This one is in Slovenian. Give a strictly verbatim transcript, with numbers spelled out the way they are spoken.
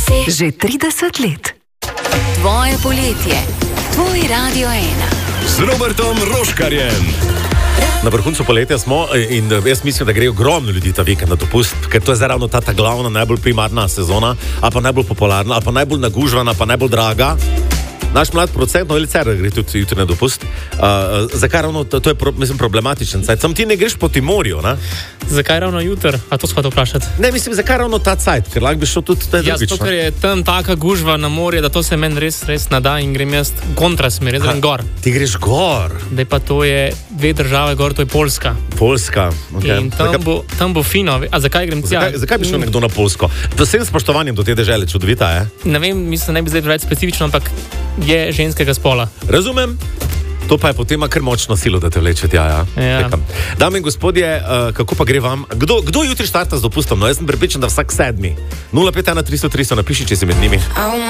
Že trideset let. Tvoje poletje, tvoj Radio ena. Z Robertom Roškarjem. Na vrhuncu poletja smo in jaz mislim, da gre ogromno ljudi ta vikend na dopust, ker to je zaravno ta, ta glavna, najbolj primarna sezona, a pa najbolj popularna, a pa najbolj nagužvana, pa najbolj draga. Naš mlad producent, no, Ilicer, gre tudi jutri na dopust. Uh, zakaj ravno, to, to je pro, mislim, problematičen cajt. Sam ti ne greš po Timorju, ne? Zakaj ravno jutr? A to shod vprašati? Ne, mislim, zakaj ravno ta cajt? Ker lahko bi šel tudi taj ja, drugič. Ja, zato, ker je tam taka gužva na morje, da to se meni res, res nada in grem jaz kontrasmer, jaz grem gor. Ti greš gor? Dej pa to je dve države gor, to je Poljska. Poljska, ok. In tam, zakaj, bo, tam bo fino. A zakaj grem tja? Zakaj, zakaj bi šel nekdo na Poljsko? Z vsem spoštovanjem do te dežele, čudovita, je? Ne vem, mislim, ne bi zdaj preveč specifično, ampak je ženskega spola. Razumem. To pa je potem kar močno silo, da te vleče tja, ja. Ja. Dame in gospodje, uh, kako pa gre vam? Kdo, kdo jutri štarta z dopustom? No, jaz sem prepričan, da vsak sedmi. nula pet ena tri sto tri sto napiši, če si med njimi.